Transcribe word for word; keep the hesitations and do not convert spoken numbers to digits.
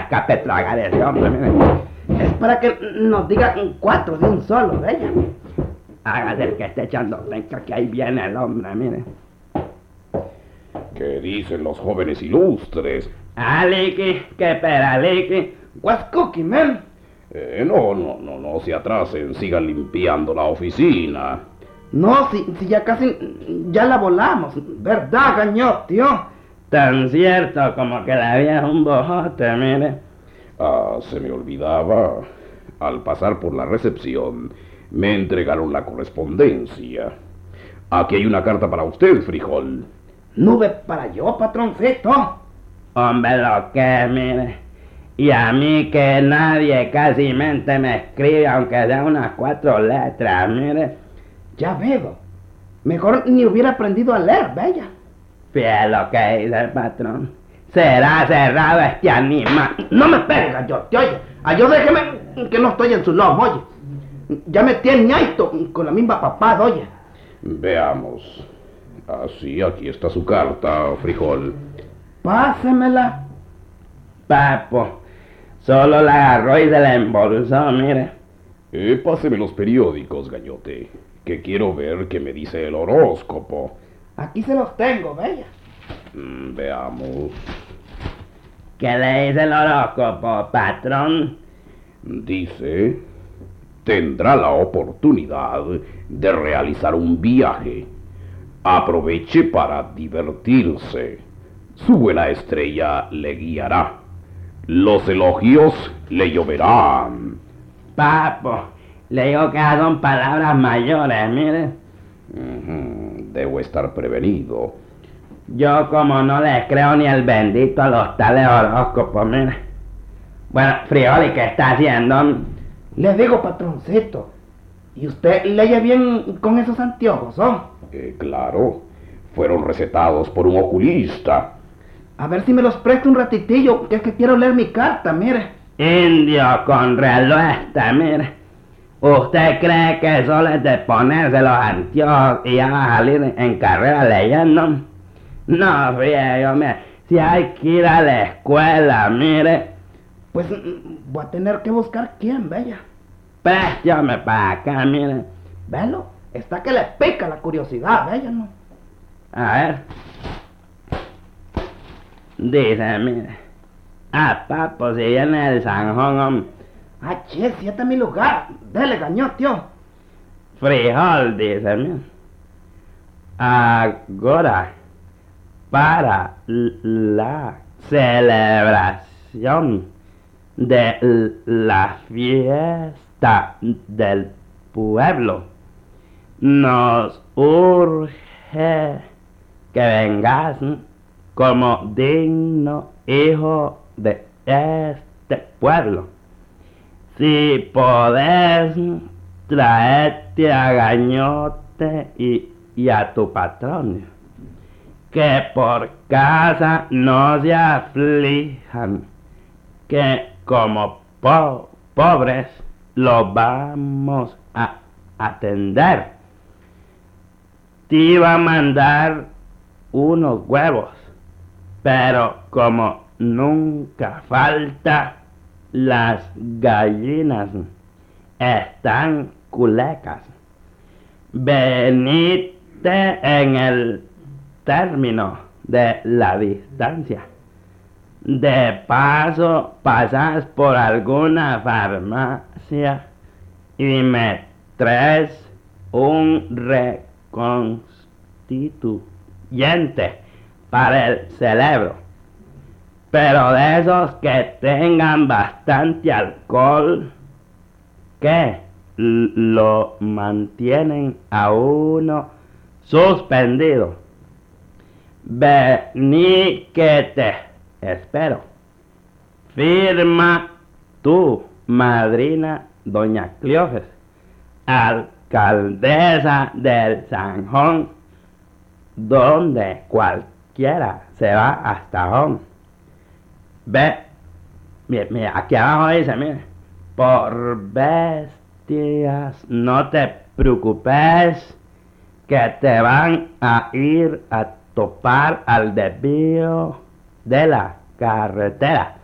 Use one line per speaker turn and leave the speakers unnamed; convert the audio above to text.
escape tragar ese hombre, mire.
Es para que nos diga cuatro de un solo, bella.
Hágase el que esté echando penca, que ahí viene el hombre, mire.
¿Qué dicen los jóvenes ilustres?
Aliki, que peraliki.
What's cooking, man?
Eh, no, no, no, no se atrasen, sigan limpiando la oficina.
No, si, si ya casi, ya la volamos, ¿verdad, gañó, tío?
Tan cierto como que la vida es un bojote, mire.
Ah, se me olvidaba. Al pasar por la recepción, me entregaron la correspondencia. Aquí hay una carta para usted, Frijol.
Nube para yo, patroncito.
Hombre, lo que, mire. Y a mí que nadie casi mente me escribe, aunque sea unas cuatro letras, mire.
Ya veo. Mejor ni hubiera aprendido a leer, bella.
Fiel lo que dice el patrón. Será cerrado este animal.
No me pegas, yo te oye. A yo déjeme que no estoy en su lomo, oye. Ya me tiene ñaito con la misma papada, oye.
Veamos. Así, aquí está su carta, Frijol.
Pásemela.
Papo, solo la agarró y se la embolsó, mire.
Eh, páseme los periódicos, Gañote, que quiero ver qué me dice el horóscopo.
Aquí se los tengo, bella.
Mm, veamos.
¿Qué le dice el horóscopo, patrón?
Dice, tendrá la oportunidad de realizar un viaje. Aproveche para divertirse. Su buena estrella le guiará. Los elogios le lloverán.
Papo, le digo que son palabras mayores, mire.
Ujú, debo estar prevenido.
Yo como no les creo ni el bendito a los tales horóscopos, mire. Bueno, Frioli, ¿qué está haciendo?
Le digo, patroncito. ¿Y usted lee bien con esos anteojos, oh?
Eh, claro, fueron recetados por un oculista.
A ver si me los presta un ratitillo, que es que quiero leer mi carta, mire.
Indio con respuesta, mire. ¿Usted cree que solo es de ponerse los anteojos y ya va a salir en carrera leyendo? No, fíjate, mire, si hay que ir a la escuela, mire.
Pues mm, voy a tener que buscar quién, bella.
Préstame para acá, mire.
Velo, está que le pica la curiosidad, bella, ¿no?
A ver. Dice, mire. Ah, papo, si viene el Sanjón, hombre.
Ah, che, si este es mi lugar. Dele, gañó, tío.
Frijol, dice, mire. Ahora, para la celebración de la fiesta del pueblo, nos urge que vengas como digno hijo de este pueblo. Si podés, traerte a Gañote y, y a tu patrón, que por casa no se aflijan, que como po pobres los vamos a atender. Te iba a mandar unos huevos, pero como nunca falta, las gallinas están culecas. Venite en el término de la distancia. De paso, pasas por alguna farmacia y me traes un reconstituyente para el cerebro, pero de esos que tengan bastante alcohol, que lo mantienen a uno suspendido. Vení que te espero. Firma tu madrina, doña Cleofes, alcaldesa del Sanjón, donde cualquiera se va hasta Jón. Ve, mira, mira, aquí abajo dice, mire, por bestias no te preocupes, que te van a ir a topar al desvío de la carretera.